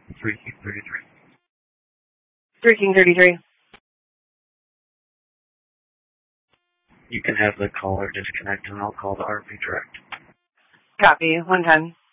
3King33. 3King33. You can have the caller disconnect and I'll call the RV direct. Copy. 110.